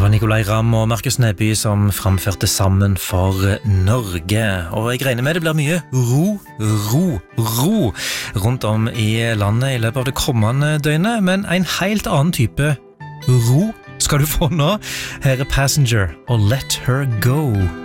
var Nicolai Ramm og Markus Neby som framførte sammen for Norge. Og jeg regner med det blir mye ro rundt om i landet i løpet av det kommende døgnet, men en helt annen type ro skal du få nå. Her er Passenger og Let Her Go.